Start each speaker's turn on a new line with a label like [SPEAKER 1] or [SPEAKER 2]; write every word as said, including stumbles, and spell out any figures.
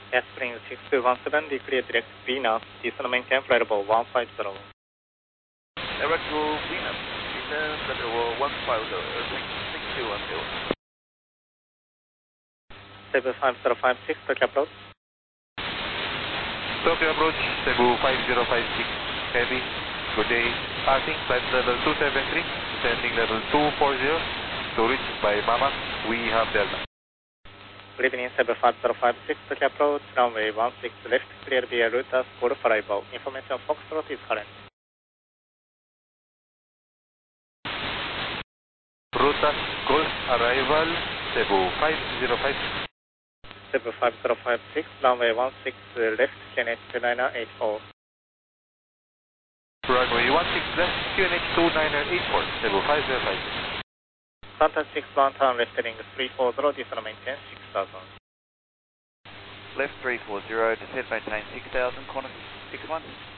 [SPEAKER 1] Airspring six two one seven, declare direct Venus, descend maintain flight level one five zero.
[SPEAKER 2] Direct to Venus, descend flight level one five zero, six two one zero.
[SPEAKER 1] Cebu five zero five six, Tokyo approach.
[SPEAKER 3] Tokyo approach, Cebu five zero five six, heavy. Good day. Passing flight level two seven three, descending level two four zero. To reach by Mama, we have Delta.
[SPEAKER 1] Good evening, Cebu five zero five six, Tokyo approach, runway one six left, clear via Rutas, call for arrival. Information Foxtrot is current.
[SPEAKER 3] Rutas, Golf, arrival, Cebu five zero five six.
[SPEAKER 1] Cebu five zero five six, runway one six left, Q N H two nine eight four.
[SPEAKER 3] Runway one six left, Q N H two nine eight four, Cebu five zero five six.
[SPEAKER 1] Santa six one, turn left heading three four zero, descend maintain six thousand.
[SPEAKER 2] Left three four zero, descend maintain six thousand, Qantas six one.